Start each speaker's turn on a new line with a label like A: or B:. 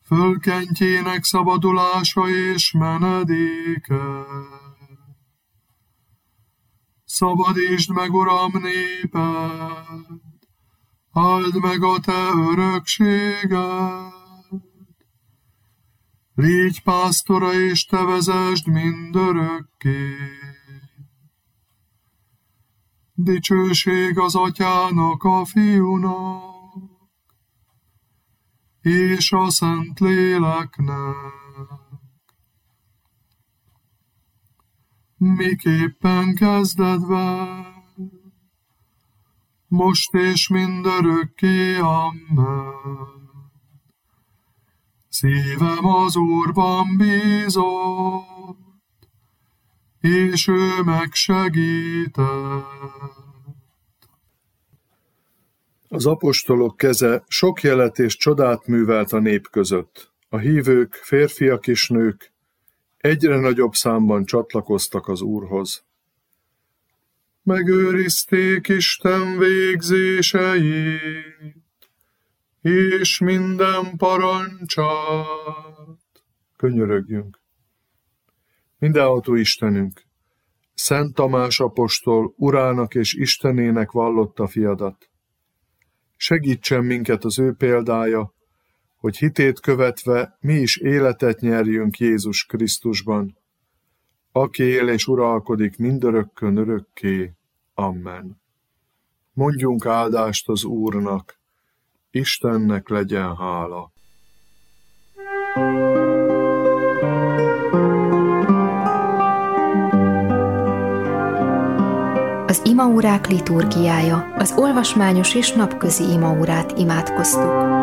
A: fölkentjének szabadulása és menedéke. Szabadítsd meg, Uram, néped, áld meg a te örökséged. Légy pásztora, és te vezesd mindörökké. Dicsőség az Atyának, a Fiúnak, és a Szentléleknek, miképpen kezdetben, most és mindörökké, amen. Szívem az Úrban bízott, és ő megsegített.
B: Az apostolok keze sok jelet és csodát művelt a nép között. A hívők, férfiak és nők egyre nagyobb számban csatlakoztak az Úrhoz. Megőrizték Isten végzéseit, és minden parancsát. Könyörögjünk. Mindenható Istenünk, Szent Tamás apostol Urának és Istenének vallotta fiadat. Segítsen minket az ő példája, hogy hitét követve mi is életet nyerjünk Jézus Krisztusban, aki él és uralkodik mindörökkön örökké. Amen. Mondjunk áldást az Úrnak, Istennek legyen hála.
C: Az imaórák liturgiája, az olvasmányos és napközi imaórát imádkoztuk.